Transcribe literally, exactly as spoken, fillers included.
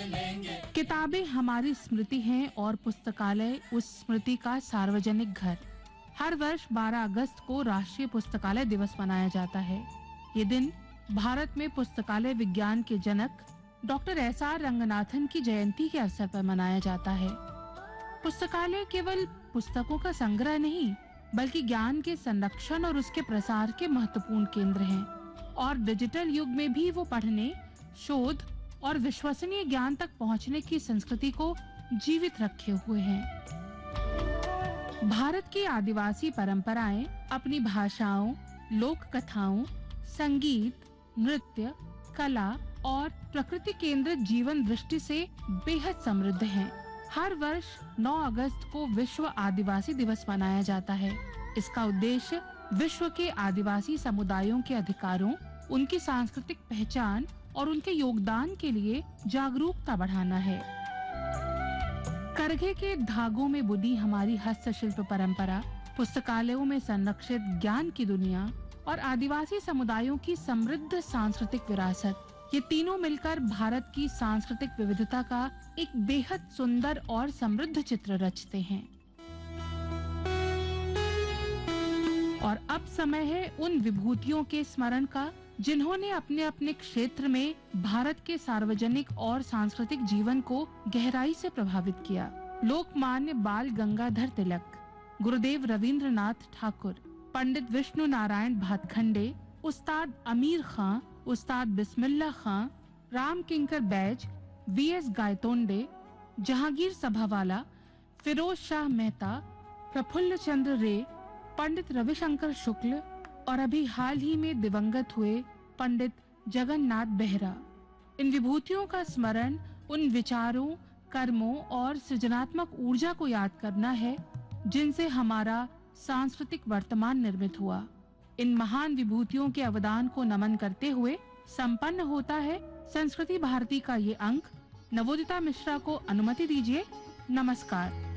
लेंगे। किताबें हमारी स्मृति हैं और पुस्तकालय उस स्मृति का सार्वजनिक घर। हर वर्ष बारह अगस्त को राष्ट्रीय पुस्तकालय दिवस मनाया जाता है। ये दिन भारत में पुस्तकालय विज्ञान के जनक डॉक्टर एस आर रंगनाथन की जयंती के अवसर पर मनाया जाता है। पुस्तकालय केवल पुस्तकों का संग्रह नहीं, बल्कि ज्ञान के संरक्षण और उसके प्रसार के महत्वपूर्ण केंद्र हैं। और डिजिटल युग में भी वो पढ़ने, शोध और विश्वसनीय ज्ञान तक पहुंचने की संस्कृति को जीवित रखे हुए हैं। भारत की आदिवासी परंपराएं अपनी भाषाओं, लोक कथाओं, संगीत, नृत्य, कला और प्रकृति केंद्रित जीवन दृष्टि से बेहद समृद्ध हैं। हर वर्ष नौ अगस्त को विश्व आदिवासी दिवस मनाया जाता है। इसका उद्देश्य विश्व के आदिवासी समुदायों के अधिकारों, उनकी सांस्कृतिक पहचान और उनके योगदान के लिए जागरूकता बढ़ाना है। करघे के धागों में बुनी हमारी हस्तशिल्प परंपरा, पुस्तकालयों में संरक्षित ज्ञान की दुनिया और आदिवासी समुदायों की समृद्ध सांस्कृतिक विरासत, ये तीनों मिलकर भारत की सांस्कृतिक विविधता का एक बेहद सुंदर और समृद्ध चित्र रचते हैं। और अब समय है उन विभूतियों के स्मरण का जिन्होंने अपने अपने क्षेत्र में भारत के सार्वजनिक और सांस्कृतिक जीवन को गहराई से प्रभावित किया। लोकमान्य बाल गंगाधर तिलक, गुरुदेव रविंद्रनाथ ठाकुर, पंडित विष्णु नारायण भातखंडे, उस्ताद अमीर खां, उस्ताद बिस्मिल्लाह खां, राम किंकर बैज, वी एस गायतोंडे, जहांगीर सभावाला, फिरोज शाह मेहता, प्रफुल्ल चंद्र रे, पंडित रविशंकर शुक्ल और अभी हाल ही में दिवंगत हुए पंडित जगन्नाथ बेहरा। इन विभूतियों का स्मरण उन विचारों, कर्मों और सृजनात्मक ऊर्जा को याद करना है जिनसे हमारा सांस्कृतिक वर्तमान निर्मित हुआ। इन महान विभूतियों के अवदान को नमन करते हुए संपन्न होता है संस्कृति भारती का ये अंक। नवोदिता मिश्रा को अनुमति दीजिए। नमस्कार।